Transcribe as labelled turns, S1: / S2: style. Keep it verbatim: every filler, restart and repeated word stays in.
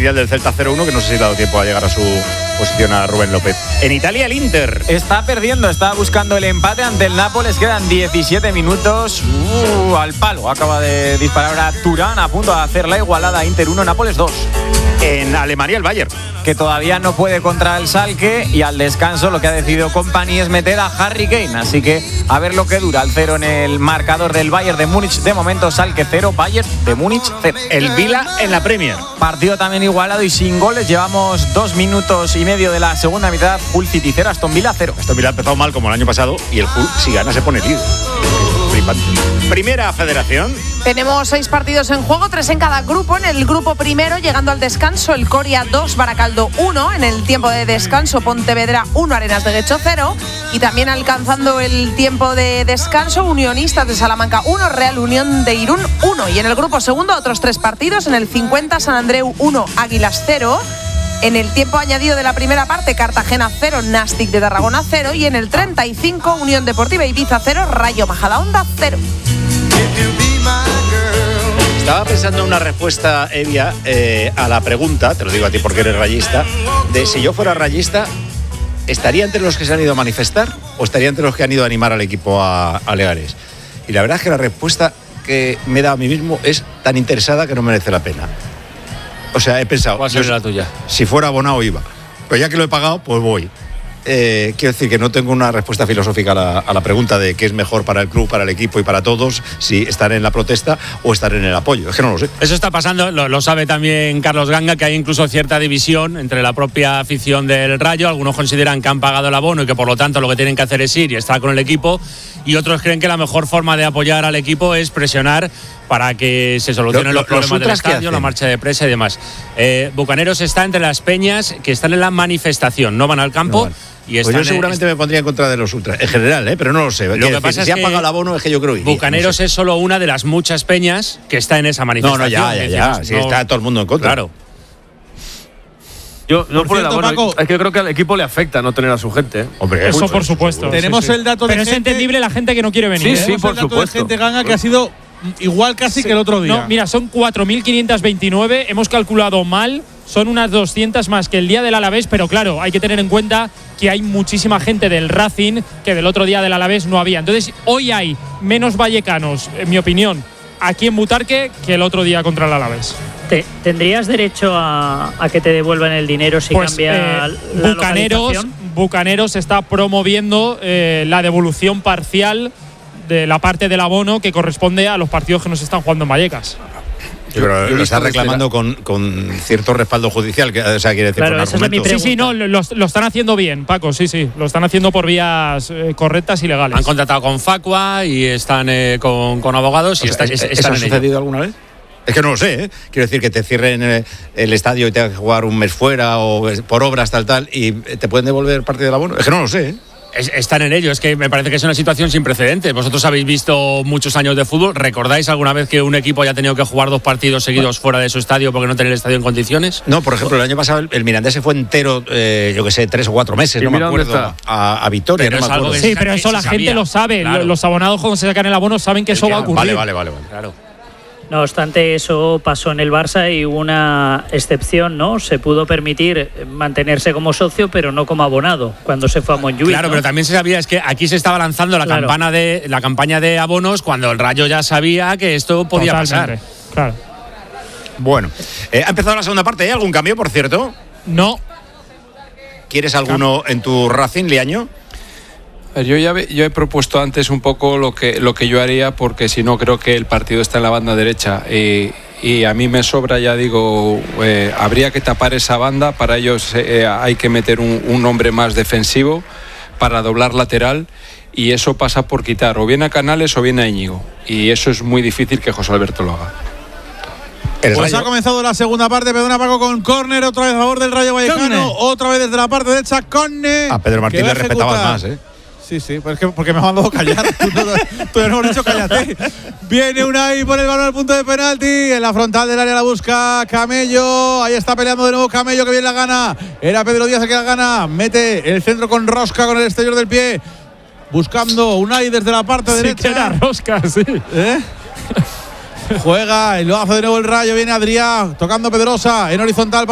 S1: filial del Celta cero uno, que no sé si le ha dado tiempo a llegar a su posición a Rubén López. En Italia, el Inter
S2: está perdiendo, está buscando el empate ante el Nápoles. Quedan diecisiete minutos. Uh, al palo. Acaba de disparar ahora Turán, a punto de hacer la igualada. Inter uno, Nápoles dos.
S1: En Alemania, el Bayern,
S2: que todavía no puede contra el Schalke, y al descanso lo que ha decidido Kompany es meter a Harry Kane. Así que a ver lo que dura el cero en el marcador del Bayern de Múnich. De momento, Schalke cero, Bayern de Múnich cero.
S1: El Vila en la Premier.
S2: Partido también igualado y sin goles. Llevamos dos minutos y medio de la segunda mitad. Hull City cero, Aston Villa cero.
S1: Aston Villa ha empezado mal como el año pasado y el Hull, si gana, se pone líder. Primera Federación.
S3: Tenemos seis partidos en juego, tres en cada grupo. En el grupo primero, llegando al descanso, el Coria dos, Baracaldo uno. En el tiempo de descanso, Pontevedra uno, Arenas de Guecho cero. Y también alcanzando el tiempo de descanso, Unionistas de Salamanca uno, Real Unión de Irún uno. Y en el grupo segundo, otros tres partidos. En el cincuenta, San Andreu uno, Águilas cero. En el tiempo añadido de la primera parte, Cartagena cero, Nastic de Tarragona cero. Y en el treinta y cinco, Unión Deportiva Ibiza cero, Rayo Majadahonda cero.
S1: Estaba pensando en una respuesta, Evia, eh, a la pregunta, te lo digo a ti porque eres rayista, de si yo fuera rayista, ¿estaría entre los que se han ido a manifestar o estaría entre los que han ido a animar al equipo a, a Legares? Y la verdad es que la respuesta que me da a mí mismo es tan interesada que no merece la pena. O sea, he pensado,
S4: ¿cuál sería la tuya?
S1: Si fuera abonado iba, pero ya que lo he pagado, pues voy. Eh, quiero decir que no tengo una respuesta filosófica a la, a la pregunta de qué es mejor para el club, para el equipo y para todos, si estar en la protesta o estar en el apoyo. Es que no lo sé.
S4: Eso está pasando, lo, lo sabe también Carlos Ganga, que hay incluso cierta división entre la propia afición del Rayo. Algunos consideran que han pagado el abono y que por lo tanto lo que tienen que hacer es ir y estar con el equipo, y otros creen que la mejor forma de apoyar al equipo es presionar para que se solucionen
S1: lo,
S4: los problemas
S1: los
S4: del estadio, la marcha de prensa y demás. Eh, Bucaneros está entre las peñas que están en la manifestación, no van al campo. No van. Y
S1: pues yo seguramente me pondría en contra de los ultras, en general, ¿eh? Pero no lo sé.
S4: Lo que decir,
S1: si
S4: pasa es
S1: se ha
S4: que
S1: pagado el abono es que yo creo que
S4: Bucaneros no sé. Es solo una de las muchas peñas que está en esa manifestación.
S1: No, no, ya, ya, ya. Si sí, no, está todo el mundo en contra.
S4: Claro.
S5: Yo no por, por cierto, el abono,
S6: Paco,
S5: es que creo que al equipo le afecta no tener a su gente. ¿eh?
S6: Hombre, eso
S5: mucho,
S6: por supuesto.
S5: Tenemos
S6: sí, sí.
S5: el dato
S6: de
S5: Pero
S6: gente,
S5: es entendible la gente que no quiere venir.
S6: Sí, sí, por supuesto. De gente Ganga que ha sido igual casi sí. que el otro día.
S7: No, mira, son cuatro mil quinientos veintinueve. Hemos calculado mal. Son unas doscientas más que el día del Alavés, pero claro, hay que tener en cuenta que hay muchísima gente del Racing que del otro día del Alavés no había. Entonces, hoy hay menos vallecanos, en mi opinión, aquí en Butarque que el otro día contra el Alavés.
S8: ¿Te, ¿Tendrías derecho a, a que te devuelvan el dinero si
S7: pues,
S8: cambia
S7: eh,
S8: la
S7: Bucaneros,
S8: localización?
S7: Bucaneros está promoviendo eh, la devolución parcial de la parte del abono que corresponde a los partidos que nos están jugando en Vallecas.
S1: Sí, pero lo está reclamando con, con cierto respaldo judicial, que, o sea, quiere decir,
S8: claro,
S1: por un argumento.
S7: Sí, sí, no, lo, lo están haciendo bien, Paco, sí, sí, lo están haciendo por vías eh, correctas y legales.
S4: Han contratado con Facua y están eh, con, con abogados y
S1: o sea,
S4: están,
S1: ¿eso
S4: están
S1: ha sucedido ello. alguna vez? Es que no lo sé, ¿eh? Quiero decir que te cierren el, el estadio y te hagas jugar un mes fuera o por obras tal, tal, y te pueden devolver parte del abono. Es que no lo sé, ¿eh?
S4: Están en ello, es que me parece que es una situación sin precedentes. Vosotros habéis visto muchos años de fútbol. ¿Recordáis alguna vez que un equipo haya tenido que jugar dos partidos seguidos fuera de su estadio porque no tenía el estadio en condiciones?
S1: No, por ejemplo, el año pasado el, el Mirandés se fue entero, eh, yo que sé, tres o cuatro meses, no me acuerdo, a, a Vitoria.
S4: Pero
S1: no
S4: es
S1: me acuerdo.
S7: Sí, pero eso la gente
S4: sabía.
S7: lo sabe.
S4: Claro.
S7: Los abonados cuando se sacan el abono saben que eso va a ocurrir.
S1: Vale, vale, vale, vale.
S4: Claro.
S8: No obstante, eso pasó en el Barça y hubo una excepción, ¿no? Se pudo permitir mantenerse como socio, pero no como abonado, cuando se fue a Montjuïc.
S4: Claro,
S8: ¿no?
S4: pero también se sabía, es que aquí se estaba lanzando la,
S8: claro.
S4: campana de, la campaña de abonos cuando el Rayo ya sabía que esto podía
S7: Totalmente.
S4: pasar.
S7: Claro.
S1: Bueno, eh, ha empezado la segunda parte, ¿hay algún cambio, por cierto?
S7: No.
S1: ¿Quieres alguno en tu Racing, Liaño?
S9: Yo ya yo he propuesto antes un poco lo que lo que yo haría, porque si no creo que el partido está en la banda derecha y, y a mí me sobra, ya digo, eh, habría que tapar esa banda. Para ellos eh, hay que meter un, un hombre más defensivo para doblar lateral, y eso pasa por quitar o bien a Canales o bien a Íñigo, y eso es muy difícil que José Alberto lo haga.
S6: El pues Rayo. Ha comenzado la segunda parte, perdona Paco, con córner, otra vez a favor del Rayo Vallecano, otra vez desde la parte derecha, córner.
S1: A Pedro Martín le respetaba más, ¿eh?
S6: Sí, sí, pues que, porque me ha mandado callar. Tú no, tú no hemos dicho cállate. Viene Unai por el balón al punto de penalti. En la frontal del área la busca Camello. Ahí está peleando de nuevo Camello, que bien la gana. Era Pedro Díaz el que la gana. Mete el centro con rosca con el exterior del pie. Buscando Unai desde la parte
S7: sí
S6: derecha.
S7: Que era rosca, sí.
S6: ¿Eh? Juega y lo hace de nuevo el Rayo. Viene Adrián tocando Pedrosa en horizontal.